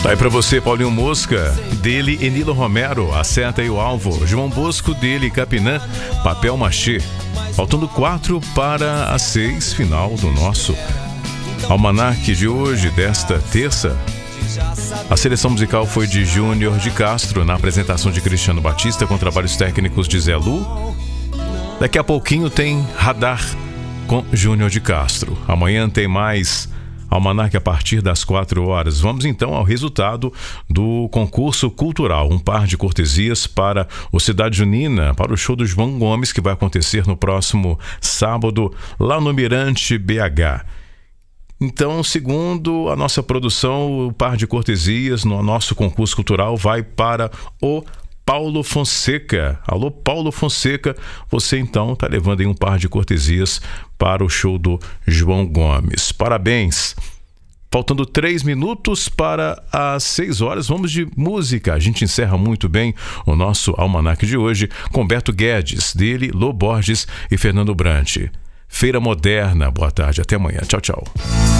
Daí pra você, Paulinho Mosca, dele Enilo Romero, Acerta aí o Alvo. João Bosco, dele Capinã, Papel Machê. Faltando 4 para as 6, final do nosso almanaque de hoje, desta terça. A seleção musical foi de Júnior de Castro, na apresentação de Cristiano Batista, com trabalhos técnicos de Zé Lu. Daqui a pouquinho tem Radar com Júnior de Castro. Amanhã tem mais almanaque a partir das 4 horas. Vamos então ao resultado do concurso cultural. Um par de cortesias para o Cidade Junina, para o show do João Gomes, que vai acontecer no próximo sábado, lá no Mirante BH. Então, segundo a nossa produção, o par de cortesias no nosso concurso cultural vai para o Paulo Fonseca. Alô, Paulo Fonseca, você então está levando aí um par de cortesias para o show do João Gomes. Parabéns! Faltando 3 minutos para as 6 horas, vamos de música. A gente encerra muito bem o nosso almanaque de hoje com Beto Guedes, dele, Lô Borges e Fernando Brant. Feira Moderna. Boa tarde, até amanhã. Tchau, tchau.